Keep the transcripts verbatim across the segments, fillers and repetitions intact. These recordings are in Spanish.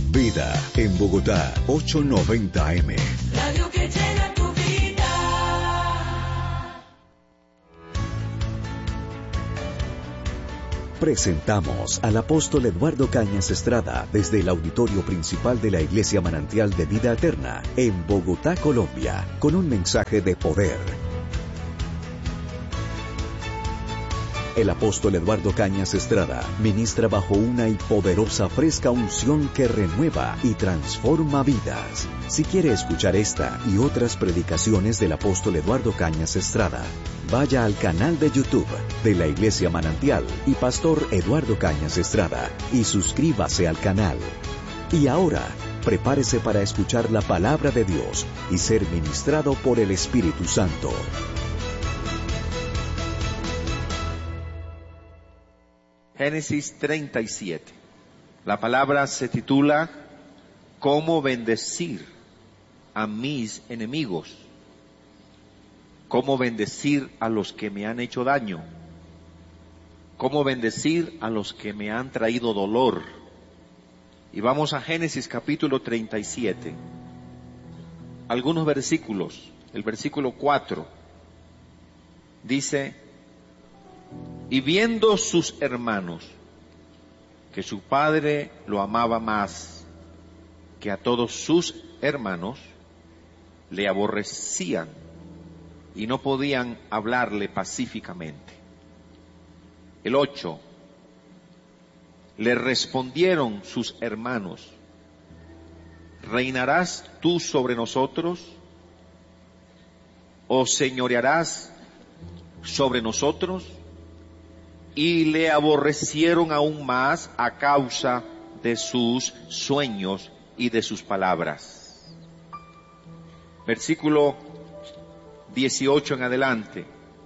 Vida en Bogotá, ochocientos noventa eme. Radio que llena tu vida. Presentamos al apóstol Eduardo Cañas Estrada desde el auditorio principal de la Iglesia Manantial de Vida Eterna en Bogotá, Colombia, con un mensaje de poder. El apóstol Eduardo Cañas Estrada ministra bajo una y poderosa fresca unción que renueva y transforma vidas. Si quiere escuchar esta y otras predicaciones del apóstol Eduardo Cañas Estrada, vaya al canal de YouTube de la Iglesia Manantial y Pastor Eduardo Cañas Estrada y suscríbase al canal. Y ahora, prepárese para escuchar la palabra de Dios y ser ministrado por el Espíritu Santo. Génesis treinta y siete. La palabra se titula ¿Cómo bendecir a mis enemigos? ¿Cómo bendecir a los que me han hecho daño? ¿Cómo bendecir a los que me han traído dolor? Y vamos a Génesis capítulo treinta y siete. Algunos versículos. El versículo cuatro dice: y viendo sus hermanos que su padre lo amaba más que a todos sus hermanos, le aborrecían y no podían hablarle pacíficamente. El ocho. Le respondieron sus hermanos: ¿reinarás tú sobre nosotros? ¿O señorearás sobre nosotros? Y le aborrecieron aún más a causa de sus sueños y de sus palabras. Versículo dieciocho en adelante.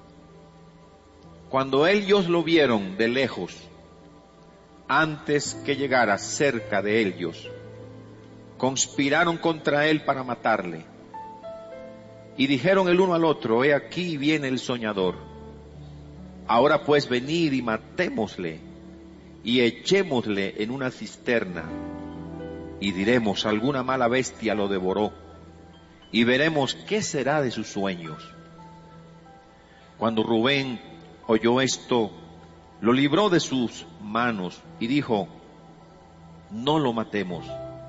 Cuando ellos lo vieron de lejos, antes que llegara cerca de ellos, conspiraron contra él para matarle. Y dijeron el uno al otro: he aquí viene el soñador. Ahora pues venid y matémosle, y echémosle en una cisterna, y diremos: alguna mala bestia lo devoró, y veremos qué será de sus sueños. Cuando Rubén oyó esto, lo libró de sus manos, y dijo: no lo matemos.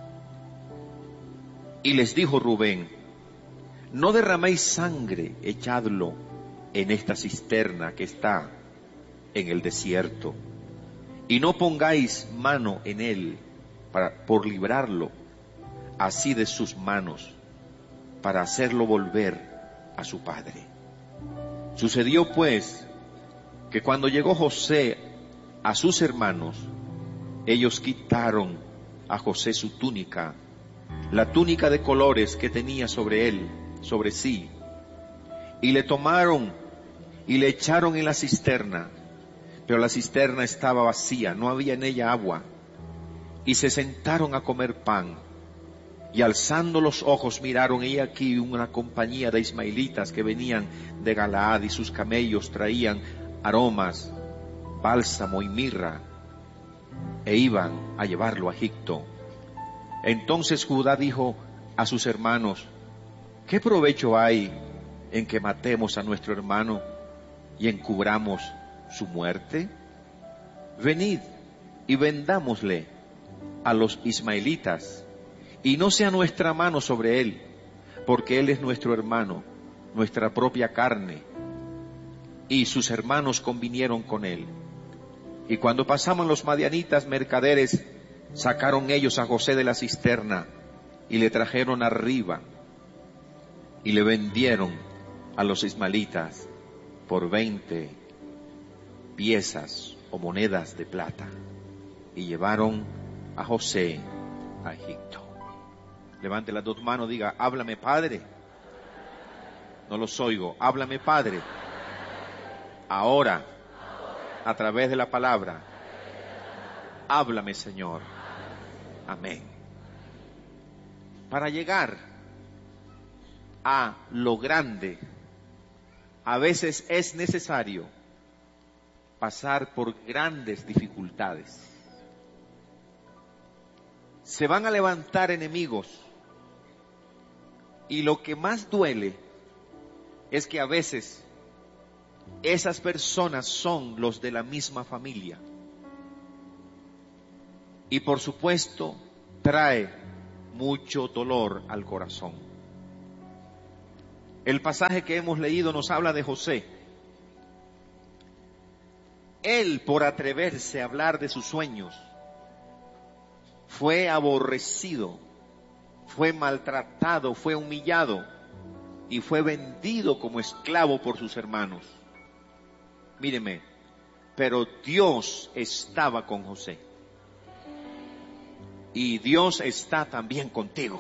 Y les dijo Rubén: no derraméis sangre, echadlo en esta cisterna que está en el desierto, y no pongáis mano en él para, por librarlo así de sus manos, para hacerlo volver a su padre. Sucedió pues que cuando llegó José a sus hermanos, ellos quitaron a José su túnica, la túnica de colores que tenía sobre él, sobre sí, y le tomaron y le echaron en la cisterna, pero la cisterna estaba vacía, no había en ella agua, y se sentaron a comer pan, y alzando los ojos miraron, y aquí una compañía de ismaelitas que venían de Galaad, y sus camellos traían aromas, bálsamo y mirra, e iban a llevarlo a Egipto. Entonces Judá dijo a sus hermanos: ¿qué provecho hay en que matemos a nuestro hermano y encubramos su muerte? Venid y vendámosle a los ismaelitas, y no sea nuestra mano sobre él, porque él es nuestro hermano, nuestra propia carne. Y sus hermanos convinieron con él. Y cuando pasaban los madianitas mercaderes, sacaron ellos a José de la cisterna y le trajeron arriba, y le vendieron a los ismaelitas por veinte piezas o monedas de plata, y llevaron a José a Egipto. Levante las dos manos, diga: háblame, Padre. No los oigo. Háblame, Padre. Ahora, a través de la palabra, háblame, Señor. Amén. Para llegar a lo grande, a veces es necesario pasar por grandes dificultades. Se van a levantar enemigos. Y lo que más duele es que a veces esas personas son los de la misma familia. Y por supuesto, trae mucho dolor al corazón. El pasaje que hemos leído nos habla de José. Él, por atreverse a hablar de sus sueños, fue aborrecido, fue maltratado, fue humillado y fue vendido como esclavo por sus hermanos. Míreme, pero Dios estaba con José. Y Dios está también contigo.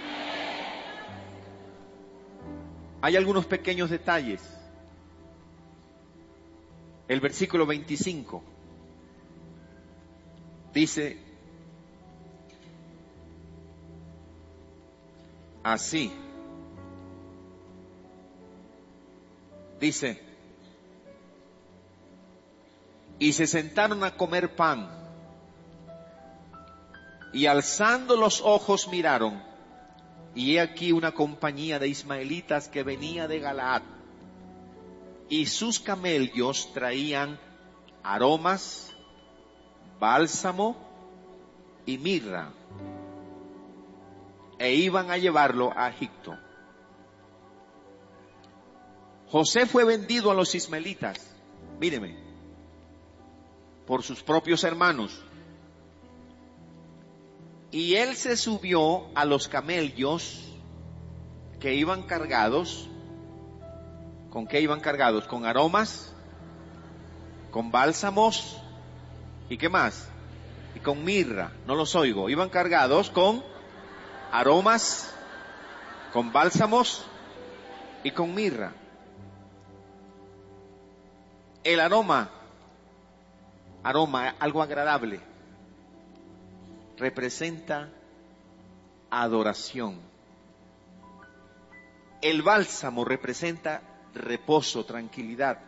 Hay algunos pequeños detalles. El versículo veinticinco dice así. Dice, y se sentaron a comer pan, y alzando los ojos miraron, y he aquí una compañía de ismaelitas que venía de Galaad, y sus camellos traían aromas, bálsamo y mirra, e iban a llevarlo a Egipto. José fue vendido a los ismaelitas, míreme, por sus propios hermanos. Y él se subió a los camellos que iban cargados. ¿Con qué iban cargados? Con aromas, con bálsamos, ¿y qué más? Y con mirra, no los oigo. Iban cargados con aromas, con bálsamos y con mirra. El aroma, aroma, algo agradable, representa adoración. El bálsamo representa reposo, tranquilidad.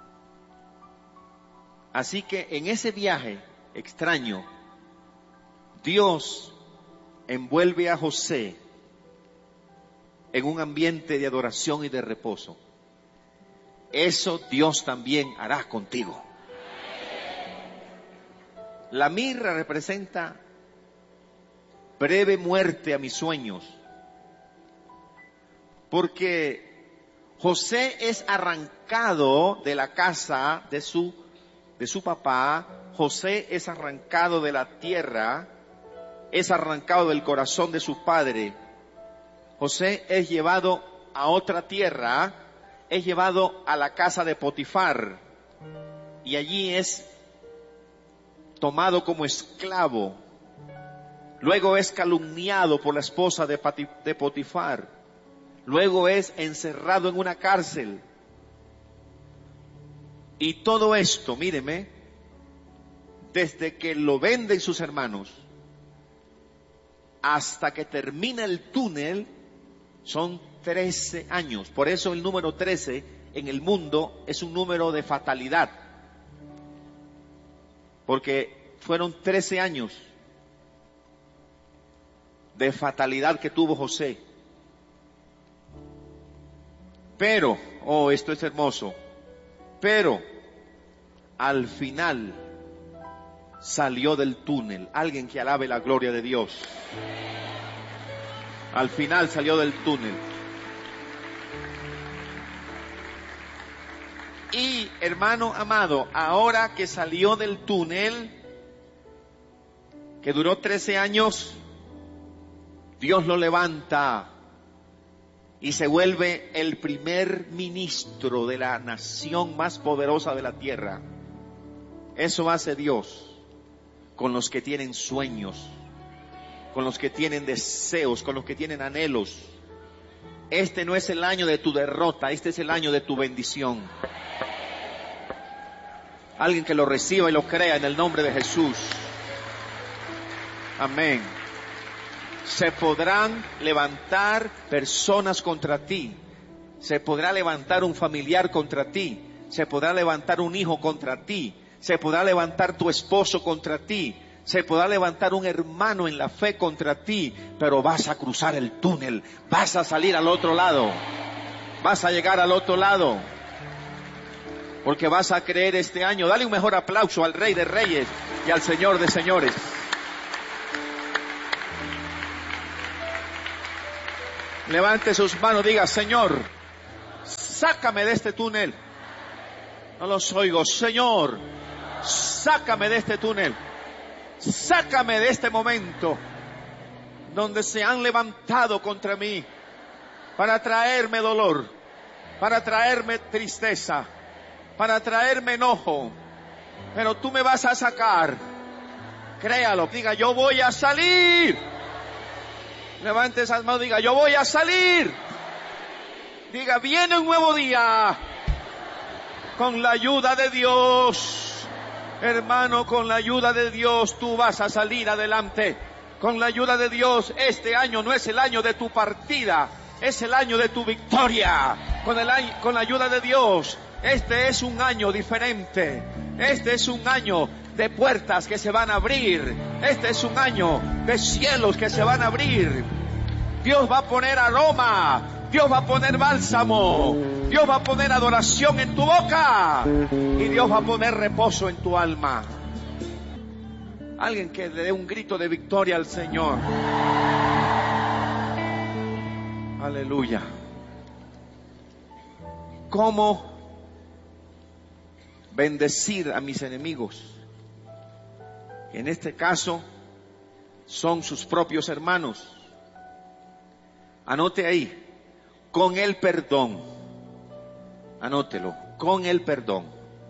Así que en ese viaje extraño, Dios envuelve a José en un ambiente de adoración y de reposo. Eso Dios también hará contigo. La mirra representa breve muerte a mis sueños, porque José es arrancado de la casa de su, de su papá. José es arrancado de la tierra, es arrancado del corazón de su padre. José es llevado a otra tierra, es llevado a la casa de Potifar, y allí es tomado como esclavo. Luego es calumniado por la esposa de Potifar. Luego es encerrado en una cárcel. Y todo esto, míreme, desde que lo venden sus hermanos hasta que termina el túnel, son trece años. Por eso el número trece en el mundo es un número de fatalidad. Porque fueron trece años de fatalidad que tuvo José. Pero, oh, esto es hermoso, pero al final salió del túnel. Alguien que alabe la gloria de Dios. Al final salió del túnel. Y, hermano amado, ahora que salió del túnel, que duró trece años, Dios lo levanta y se vuelve el primer ministro de la nación más poderosa de la tierra. Eso hace Dios con los que tienen sueños, con los que tienen deseos, con los que tienen anhelos. Este no es el año de tu derrota, este es el año de tu bendición. Alguien que lo reciba y lo crea en el nombre de Jesús. Amén. Se podrán levantar personas contra ti. Se podrá levantar un familiar contra ti. Se podrá levantar un hijo contra ti. Se podrá levantar tu esposo contra ti. Se podrá levantar un hermano en la fe contra ti, pero vas a cruzar el túnel, vas a salir al otro lado, vas a llegar al otro lado, porque vas a creer este año. Dale un mejor aplauso al Rey de Reyes y al Señor de Señores. Levante sus manos, diga: Señor, sácame de este túnel. No los oigo. Señor, sácame de este túnel. Sácame de este momento donde se han levantado contra mí para traerme dolor, para traerme tristeza, para traerme enojo. Pero tú me vas a sacar. Créalo, diga: yo voy a salir. Levante esas manos, diga: yo voy a salir. Diga: viene un nuevo día. Con la ayuda de Dios. Hermano, con la ayuda de Dios tú vas a salir adelante. Con la ayuda de Dios, este año no es el año de tu partida, es el año de tu victoria. Con, el año, con la ayuda de Dios, este es un año diferente. Este es un año de puertas que se van a abrir. Este es un año de cielos que se van a abrir. Dios va a poner aroma. Dios va a poner bálsamo. Dios va a poner adoración en tu boca. Y Dios va a poner reposo en tu alma. Alguien que le dé un grito de victoria al Señor. Aleluya. ¿Cómo bendecir a mis enemigos? En este caso, son sus propios hermanos. Anote ahí. Con el perdón. Anótelo. Con el perdón.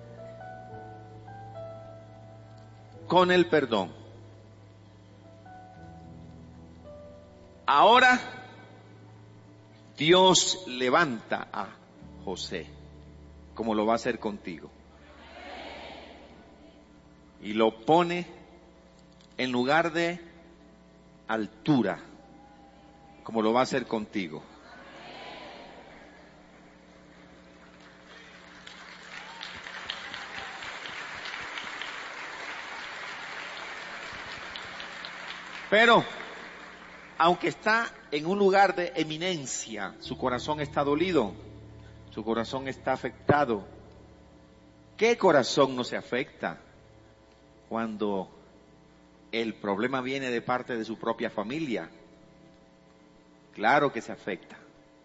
Con el perdón. Ahora Dios levanta a José, como lo va a hacer contigo, y lo pone en lugar de altura, como lo va a hacer contigo. Pero, aunque está en un lugar de eminencia, su corazón está dolido, su corazón está afectado. ¿Qué corazón no se afecta cuando el problema viene de parte de su propia familia? Claro que se afecta.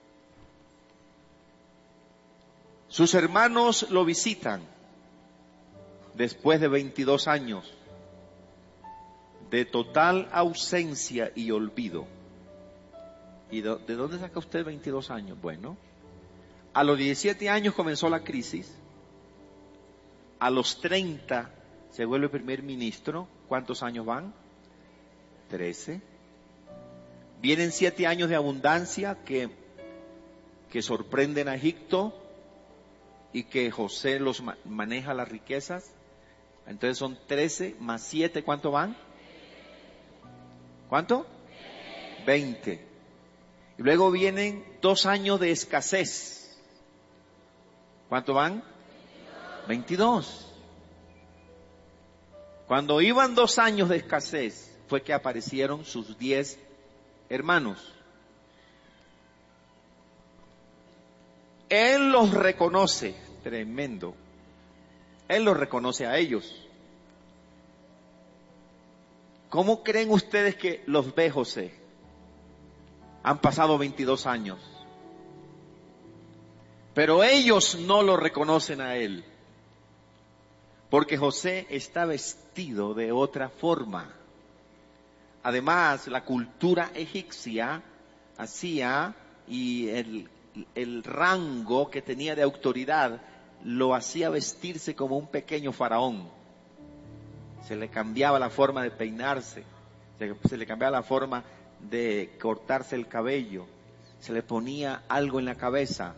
Sus hermanos lo visitan después de veintidós años de total ausencia y olvido. ¿Y de, de dónde saca usted veintidós años? Bueno, a los diecisiete años comenzó la crisis. A los treinta se vuelve primer ministro. ¿Cuántos años van? trece. Vienen siete años de abundancia que, que sorprenden a Egipto y que José los ma- maneja las riquezas. Entonces son trece más siete, ¿cuánto van? ¿Cuánto? veinte. Y luego vienen dos años de escasez. ¿Cuánto van? veintidós. Cuando iban dos años de escasez, fue que aparecieron sus diez hermanos. Él los reconoce, tremendo. Él los reconoce a ellos. ¿Cómo creen ustedes que los ve José? Han pasado veintidós años. Pero ellos no lo reconocen a él. Porque José está vestido de otra forma. Además, la cultura egipcia hacía, y el, el rango que tenía de autoridad lo hacía vestirse como un pequeño faraón. Se le cambiaba la forma de peinarse, se, se le cambiaba la forma de cortarse el cabello, se le ponía algo en la cabeza.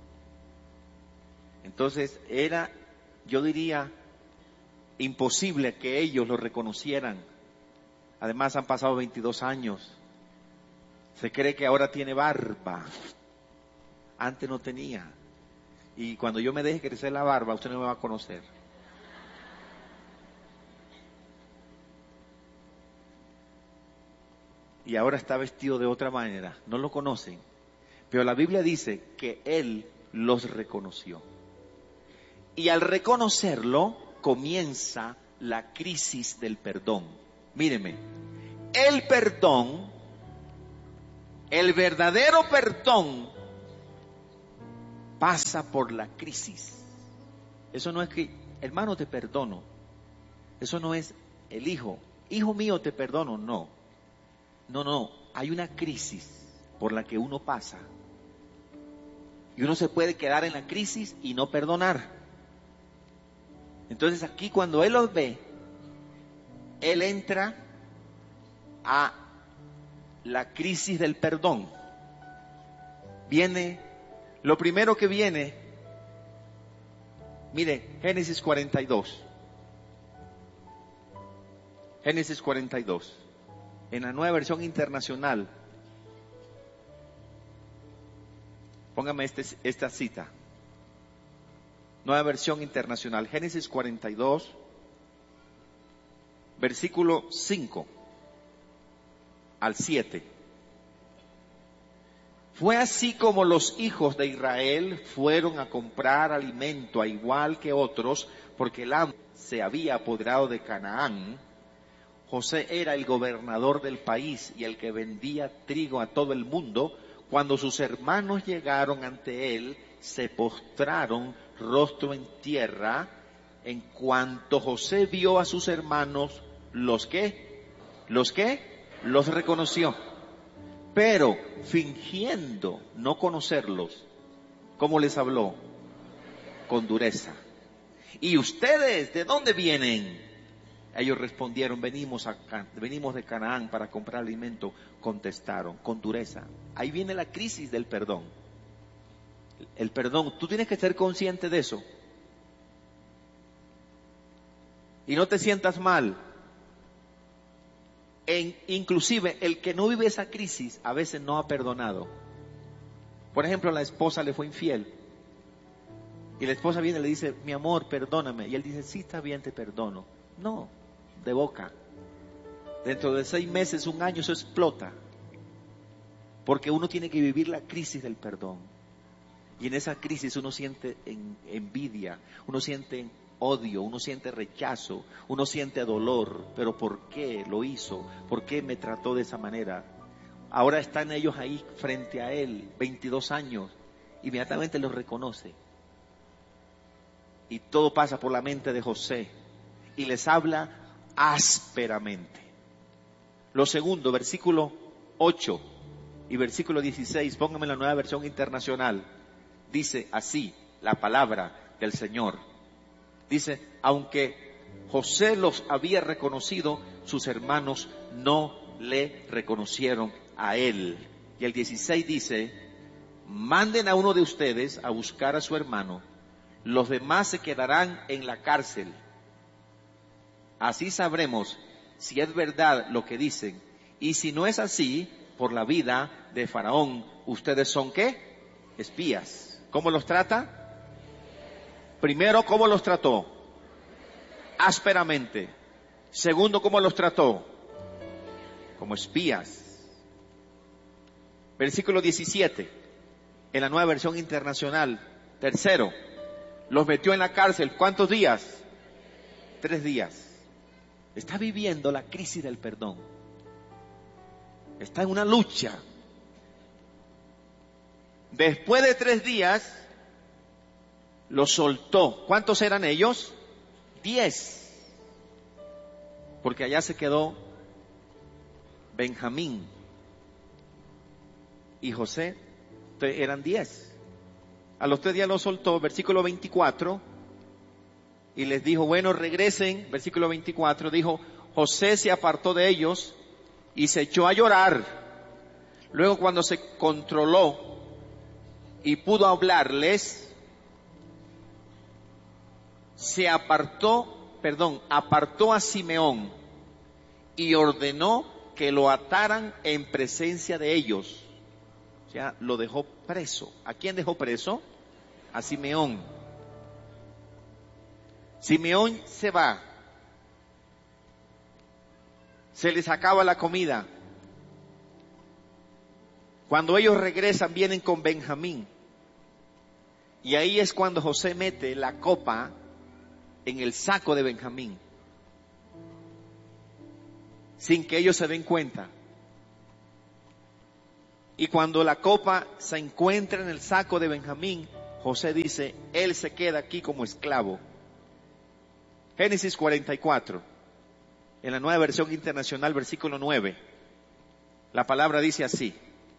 Entonces era, yo diría, imposible que ellos lo reconocieran. Además han pasado veintidós años. Se cree que ahora tiene barba. Antes no tenía. Y cuando yo me deje crecer la barba, usted no me va a conocer. y ahora está vestido de otra manera. No lo conocen. Pero la Biblia dice que Él los reconoció. Y al reconocerlo, comienza la crisis del perdón. Míreme, el perdón, el verdadero perdón, pasa por la crisis. Eso no es que, hermano, te perdono. Eso no es el hijo. Hijo mío, te perdono. No. No, no. Hay una crisis por la que uno pasa. Y uno se puede quedar en la crisis y no perdonar. Entonces aquí cuando Él los ve, Él entra a la crisis del perdón. Viene, lo primero que viene, mire, Génesis cuarenta y dos. Génesis cuarenta y dos. En la Nueva Versión Internacional. Póngame este, esta cita. Nueva Versión Internacional. Génesis cuarenta y dos. Versículo cinco al siete. Fue así como los hijos de Israel fueron a comprar alimento a igual que otros, porque el hambre se había apoderado de Canaán. José era el gobernador del país y el que vendía trigo a todo el mundo. Cuando sus hermanos llegaron ante él, se postraron rostro en tierra. En cuanto José vio a sus hermanos, ¿los qué? ¿Los qué? Los reconoció. Pero fingiendo no conocerlos, ¿cómo les habló? Con dureza. ¿Y ustedes de dónde vienen? Ellos respondieron, venimos, a, venimos de Canaán para comprar alimento. Contestaron, con dureza. Ahí viene la crisis del perdón. El perdón, tú tienes que ser consciente de eso. Y no te sientas mal. En, inclusive, el que no vive esa crisis, a veces no ha perdonado. Por ejemplo, la esposa le fue infiel. Y la esposa viene y le dice, mi amor, perdóname. Y él dice, sí, está bien, te perdono. No, de boca. Dentro de seis meses, un año, eso explota. Porque uno tiene que vivir la crisis del perdón. Y en esa crisis uno siente en, envidia, uno siente odio, uno siente rechazo, uno siente dolor. Pero ¿por qué lo hizo? ¿Por qué me trató de esa manera? Ahora están ellos ahí frente a él, veintidós años, inmediatamente los reconoce. Y todo pasa por la mente de José. Y les habla ásperamente. Lo segundo, versículo ocho y versículo dieciséis, póngame la Nueva Versión Internacional. Dice así la palabra del Señor. Dice, aunque José los había reconocido, sus hermanos no le reconocieron a él. Y el dieciséis dice, manden a uno de ustedes a buscar a su hermano, los demás se quedarán en la cárcel. Así sabremos si es verdad lo que dicen, y si no es así, por la vida de Faraón, ustedes son ¿qué? Espías. ¿Cómo los trata? Primero, ¿cómo los trató? Ásperamente. Segundo, ¿cómo los trató? Como espías. Versículo diecisiete, en la Nueva Versión Internacional. Tercero, los metió en la cárcel. ¿Cuántos días? Tres días. Está viviendo la crisis del perdón. Está en una lucha. Después de tres días, los soltó. ¿Cuántos eran ellos? Diez. Porque allá se quedó Benjamín y José. Entonces eran diez. A los tres días los soltó, versículo veinticuatro. Y les dijo, bueno, regresen. Versículo veinticuatro, dijo, José se apartó de ellos y se echó a llorar. Luego cuando se controló y pudo hablarles, se apartó, perdón, apartó a Simeón y ordenó que lo ataran en presencia de ellos. O sea, lo dejó preso. ¿A quién dejó preso? A Simeón. Simeón se va. Se les acaba la comida. Cuando ellos regresan, vienen con Benjamín. Y ahí es cuando José mete la copa en el saco de Benjamín, sin que ellos se den cuenta. Y cuando la copa se encuentra en el saco de Benjamín, José dice, él se queda aquí como esclavo. Génesis cuarenta y cuatro, en la Nueva Versión Internacional, versículo nueve, la palabra dice así: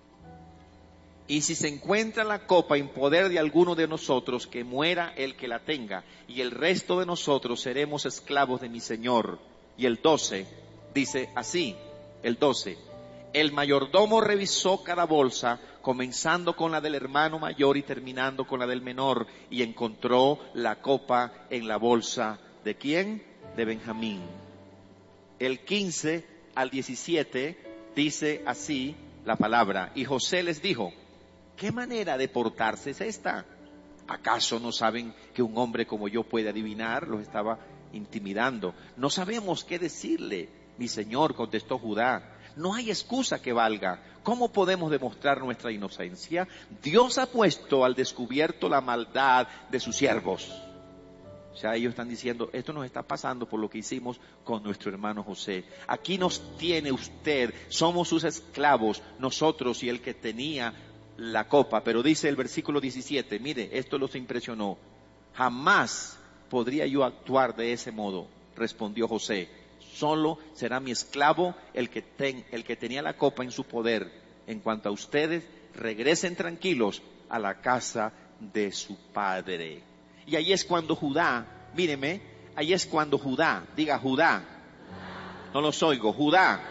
y si se encuentra la copa en poder de alguno de nosotros, que muera el que la tenga, y el resto de nosotros seremos esclavos de mi Señor. Y el doce dice así, el doce, el mayordomo revisó cada bolsa, comenzando con la del hermano mayor y terminando con la del menor, y encontró la copa en la bolsa ¿de quién? De Benjamín. El quince al diecisiete dice así la palabra: y José les dijo, ¿qué manera de portarse es esta? ¿Acaso no saben que un hombre como yo puede adivinar? Los estaba intimidando. No sabemos qué decirle. Mi señor, contestó Judá, no hay excusa que valga. ¿Cómo podemos demostrar nuestra inocencia? Dios ha puesto al descubierto la maldad de sus siervos. O sea, ellos están diciendo, esto nos está pasando por lo que hicimos con nuestro hermano José. Aquí nos tiene usted, somos sus esclavos, nosotros y el que tenía la copa. Pero dice el versículo diecisiete, mire, esto los impresionó. Jamás podría yo actuar de ese modo, respondió José. Solo será mi esclavo el que, ten, el que tenía la copa en su poder. En cuanto a ustedes, regresen tranquilos a la casa de su padre. Y ahí es cuando Judá, míreme, ahí es cuando Judá, diga Judá, no los oigo, Judá.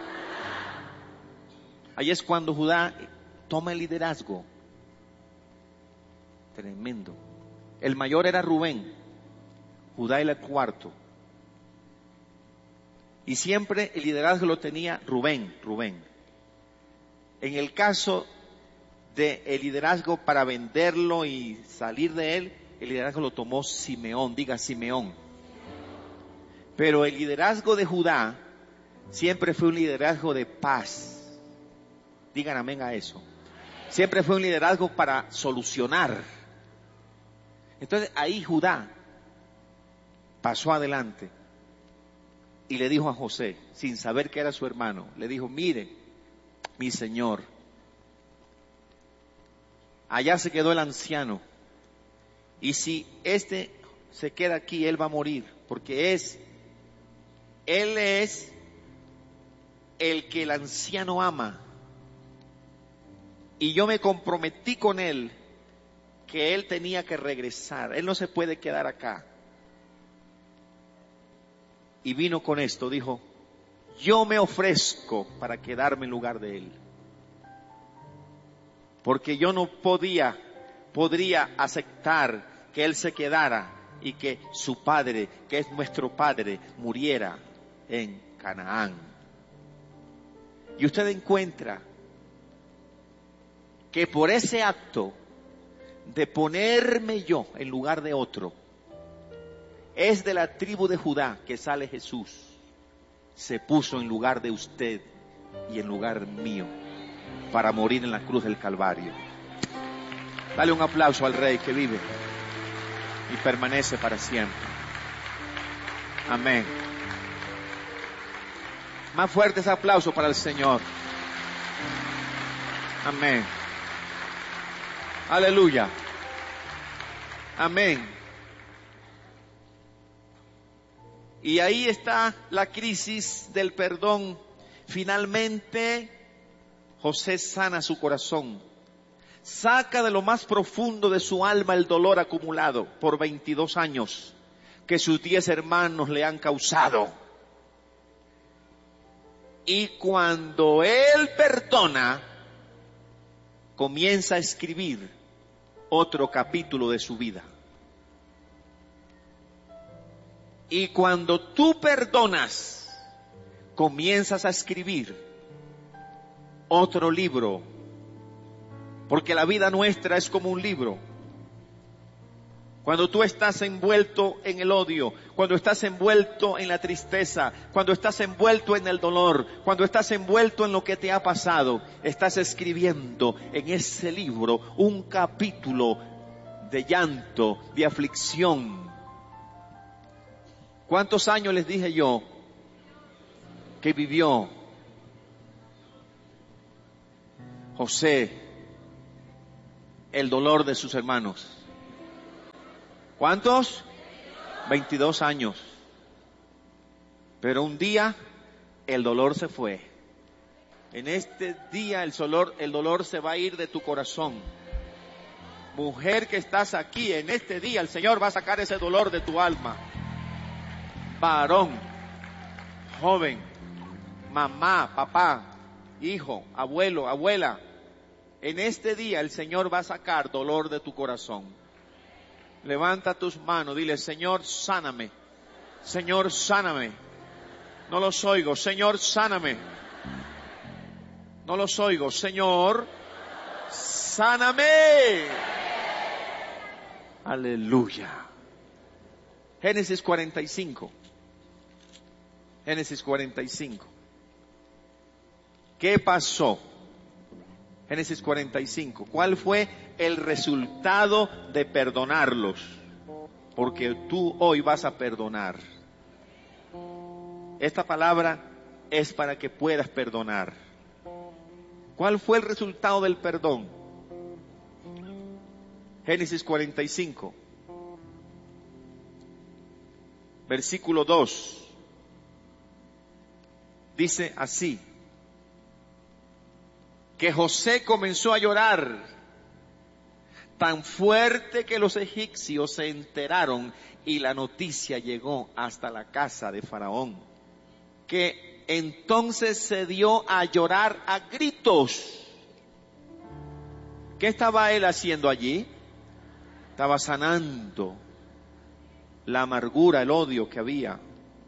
Ahí es cuando Judá toma el liderazgo. Tremendo. El mayor era Rubén, Judá era el cuarto. Y siempre el liderazgo lo tenía Rubén, Rubén. En el caso del liderazgo para venderlo y salir de él, el liderazgo lo tomó Simeón, diga Simeón. Pero el liderazgo de Judá siempre fue un liderazgo de paz. Digan amén a eso. Siempre fue un liderazgo para solucionar. Entonces ahí Judá pasó adelante y le dijo a José, sin saber que era su hermano, le dijo, mire, mi señor, allá se quedó el anciano. Y si este se queda aquí, él va a morir, porque es, él es el que el anciano ama. Y yo me comprometí con él que él tenía que regresar, él no se puede quedar acá. Y vino con esto, dijo, yo me ofrezco para quedarme en lugar de él. Porque yo no podía, podría aceptar que él se quedara y que su padre, que es nuestro padre, muriera en Canaán. Y usted encuentra que por ese acto de ponerme yo en lugar de otro, es de la tribu de Judá que sale Jesús. Se puso en lugar de usted y en lugar mío para morir en la cruz del Calvario. Dale un aplauso al Rey que vive y permanece para siempre. Amén. Más fuerte ese aplauso para el Señor. Amén. Aleluya. Amén. Y ahí está la crisis del perdón. Finalmente, José sana su corazón. Saca de lo más profundo de su alma el dolor acumulado por veintidós años que sus diez hermanos le han causado. Y cuando él perdona, comienza a escribir otro capítulo de su vida. Y cuando tú perdonas, comienzas a escribir otro libro. Porque la vida nuestra es como un libro. Cuando tú estás envuelto en el odio, cuando estás envuelto en la tristeza, cuando estás envuelto en el dolor, cuando estás envuelto en lo que te ha pasado, estás escribiendo en ese libro un capítulo de llanto, de aflicción. ¿Cuántos años les dije yo que vivió José el dolor de sus hermanos? ¿Cuántos? veintidós años. Pero un día el dolor se fue. En este día el dolor, el dolor se va a ir de tu corazón. Mujer que estás aquí, en este día el Señor va a sacar ese dolor de tu alma. Varón, joven, mamá, papá, hijo, abuelo, abuela. En este día el Señor va a sacar dolor de tu corazón. Levanta tus manos, dile, Señor, sáname. Señor, sáname. No los oigo, Señor, sáname. No los oigo, Señor, sáname. Aleluya. Génesis cuarenta y cinco. Génesis cuarenta y cinco. ¿Qué pasó? Génesis cuarenta y cinco. ¿Cuál fue el resultado de perdonarlos? Porque tú hoy vas a perdonar. Esta palabra es para que puedas perdonar. ¿Cuál fue el resultado del perdón? Génesis cuarenta y cinco. Versículo dos. Dice así: que José comenzó a llorar tan fuerte que los egipcios se enteraron y la noticia llegó hasta la casa de Faraón, que entonces se dio a llorar a gritos. ¿Qué estaba él haciendo allí? Estaba sanando la amargura, el odio que había.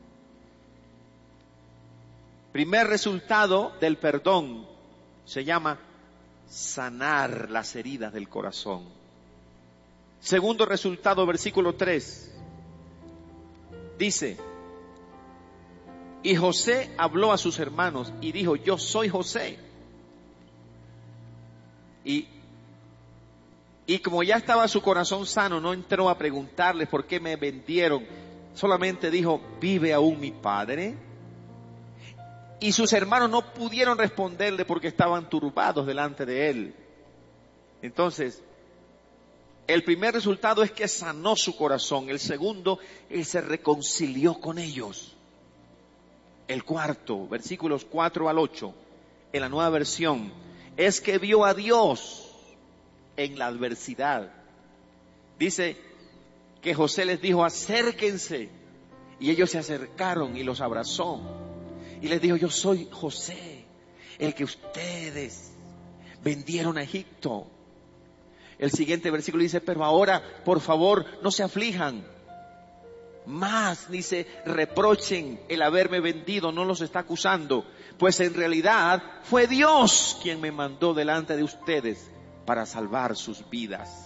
Primer resultado del perdón se llama sanar las heridas del corazón. Segundo resultado, versículo tres. Dice: y José habló a sus hermanos y dijo, yo soy José. Y, y como ya estaba su corazón sano, no entró a preguntarles por qué me vendieron. Solamente dijo, ¿vive aún mi padre? Y sus hermanos no pudieron responderle porque estaban turbados delante de él. Entonces, el primer resultado es que sanó su corazón. El segundo, él se reconcilió con ellos. El cuarto, versículos cuatro al ocho, en la nueva versión, es que vio a Dios en la adversidad. Dice que José les dijo, acérquense. Y ellos se acercaron y los abrazó. Y les dijo, yo soy José, el que ustedes vendieron a Egipto. El siguiente versículo dice, pero ahora, por favor, no se aflijan. Más, dice, reprochen el haberme vendido, no los está acusando. Pues en realidad fue Dios quien me mandó delante de ustedes para salvar sus vidas.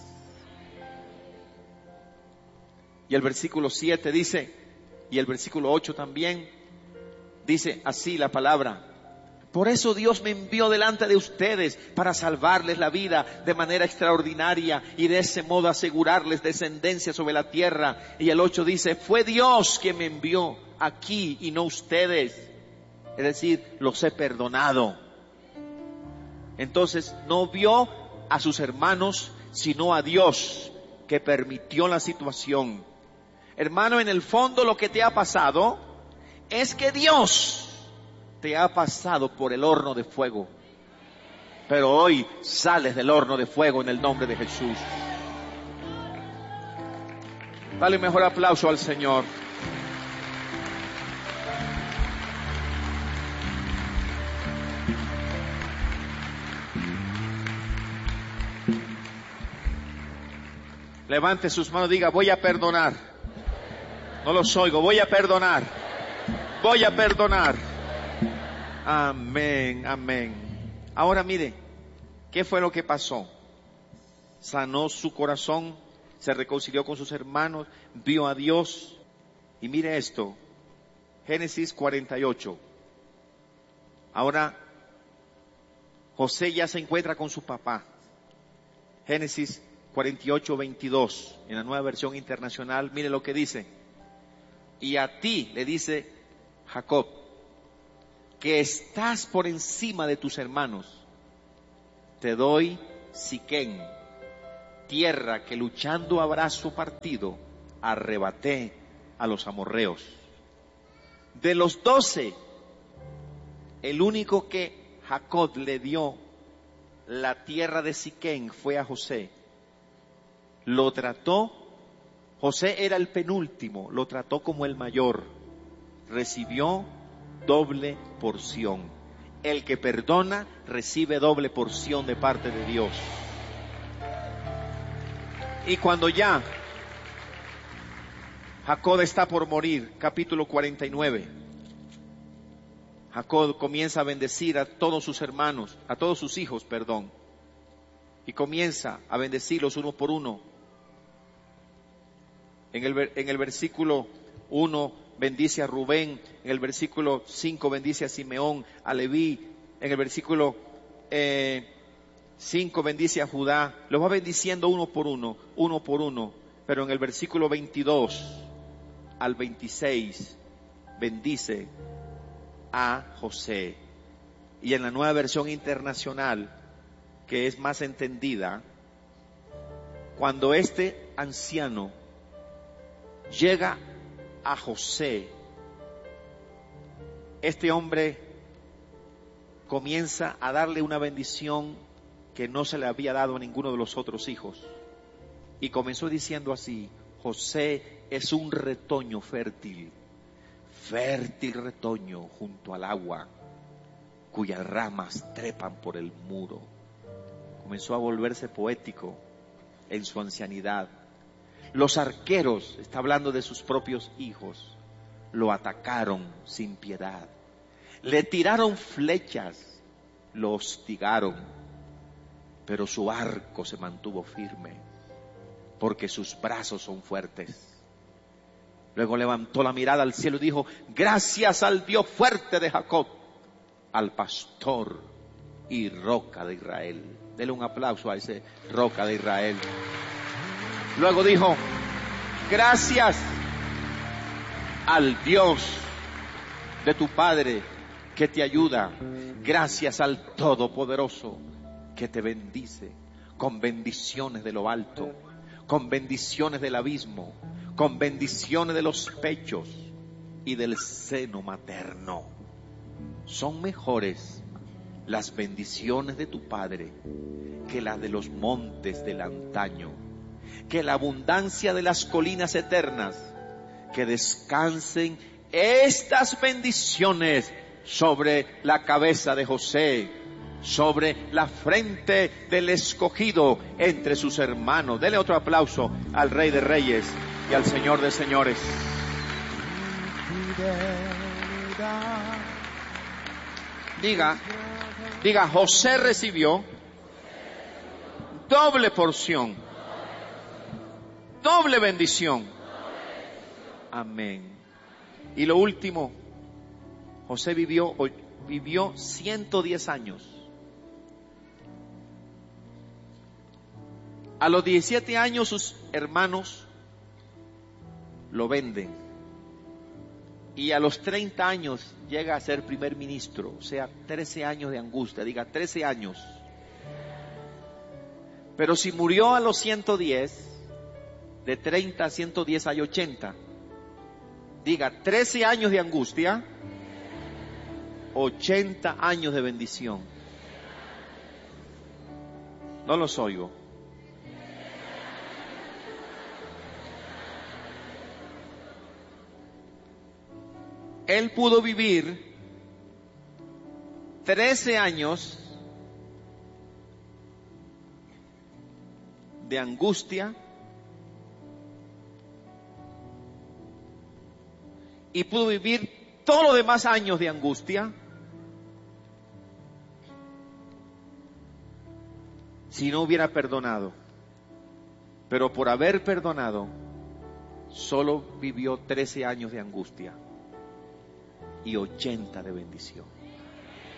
Y el versículo siete dice, y el versículo ocho también, dice así la palabra: por eso Dios me envió delante de ustedes para salvarles la vida de manera extraordinaria y de ese modo asegurarles descendencia sobre la tierra. Y el ocho dice, fue Dios quien me envió aquí y no ustedes. Es decir, los he perdonado. Entonces no vio a sus hermanos, sino a Dios que permitió la situación. Hermano, en el fondo lo que te ha pasado es que Dios te ha pasado por el horno de fuego. Pero hoy sales del horno de fuego en el nombre de Jesús. Dale un mejor aplauso al Señor. Levante sus manos, diga, voy a perdonar. No los oigo, voy a perdonar. Voy a perdonar. Amén, amén. Ahora mire, ¿qué fue lo que pasó? Sanó su corazón, se reconcilió con sus hermanos, vio a Dios. Y mire esto, Génesis cuarenta y ocho. Ahora José ya se encuentra con su papá. Génesis cuarenta y ocho, veintidós, en la Nueva Versión Internacional, mire lo que dice. Y a ti, le dice Jacob, que estás por encima de tus hermanos, te doy Siquén, tierra que luchando a brazo partido arrebaté a los amorreos. De los doce, el único que Jacob le dio la tierra de Siquén fue a José. Lo trató, José era el penúltimo, lo trató como el mayor. Recibió doble porción. El que perdona recibe doble porción de parte de Dios. Y cuando ya Jacob está por morir, capítulo cuarenta y nueve, Jacob comienza a bendecir a todos sus hermanos, a todos sus hijos, perdón, y comienza a bendecirlos uno por uno. En el, en el versículo uno bendice a Rubén, en el versículo cinco bendice a Simeón, a Leví, en el versículo eh, cinco bendice a Judá. Los va bendiciendo uno por uno, uno por uno, pero en el versículo veintidós al veintiséis bendice a José. Y en la Nueva Versión Internacional, que es más entendida, cuando este anciano llega a José, este hombre comienza a darle una bendición que no se le había dado a ninguno de los otros hijos. Y comenzó diciendo así: José es un retoño fértil, fértil retoño junto al agua, cuyas ramas trepan por el muro. Comenzó a volverse poético en su ancianidad. Los arqueros, está hablando de sus propios hijos, lo atacaron sin piedad. Le tiraron flechas, lo hostigaron, pero su arco se mantuvo firme, porque sus brazos son fuertes. Luego levantó la mirada al cielo y dijo: gracias al Dios fuerte de Jacob, al pastor y roca de Israel. Dele un aplauso a ese roca de Israel. Luego dijo: gracias al Dios de tu Padre que te ayuda. Gracias al Todopoderoso que te bendice con bendiciones de lo alto, con bendiciones del abismo, con bendiciones de los pechos y del seno materno. Son mejores las bendiciones de tu Padre que las de los montes del antaño, que la abundancia de las colinas eternas. Que descansen estas bendiciones sobre la cabeza de José, sobre la frente del escogido entre sus hermanos. Dele otro aplauso al Rey de Reyes y al Señor de Señores. Diga, diga, José recibió doble porción, doble bendición. Amén. Y lo último, José vivió, vivió ciento diez años. A los diecisiete años sus hermanos lo venden. Y a los treinta años llega a ser primer ministro. O sea, trece años de angustia. Diga, trece años. Pero si murió a los ciento diez, de treinta a ciento diez hay ochenta. Diga, trece años de angustia, ochenta años de bendición. No los oigo. Él pudo vivir trece años de angustia y pudo vivir todos los demás años de angustia si no hubiera perdonado. Pero por haber perdonado, solo vivió trece años de angustia y ochenta de bendición.